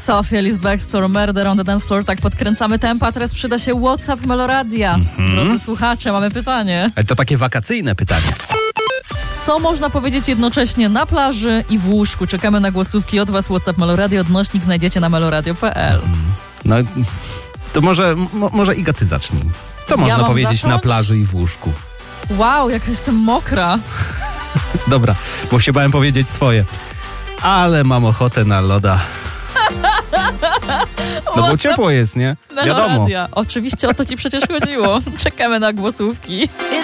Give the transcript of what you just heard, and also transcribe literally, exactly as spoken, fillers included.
Sofia Ellis Bextor, Murder on the Dance Floor. Tak podkręcamy tempo, a teraz przyda się WhatsApp Meloradia. Mm-hmm. Drodzy słuchacze, mamy pytanie. Ale to takie wakacyjne pytanie. Co można powiedzieć jednocześnie na plaży i w łóżku? Czekamy na głosówki od was. WhatsApp Meloradio, odnośnik znajdziecie na meloradio kropka p l. No to może, mo, może Iga, ty zacznij. Co można ja powiedzieć zacząć? na plaży i w łóżku? Wow, jaka jestem mokra. Dobra, bo się bałem powiedzieć swoje. Ale mam ochotę na loda. No bo ciepło jest, nie? Wiadomo. Meloradia. Oczywiście o to ci przecież chodziło. Czekamy na głosówki.